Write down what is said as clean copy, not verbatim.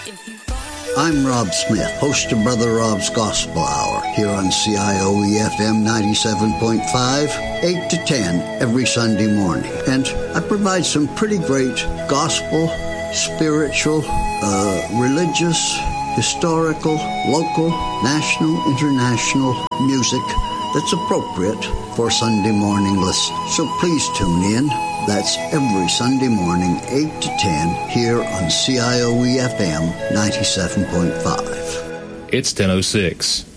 I'm Rob Smith, host of Brother Rob's Gospel Hour, here on CIOE-FM 97.5, 8 to 10 every Sunday morning. And I provide some pretty great gospel, spiritual, religious, historical, local, national, international music that's appropriate for Sunday morning listening. So please tune in. That's every Sunday morning, 8 to 10, here on CIOE-FM 97.5. It's 10:06.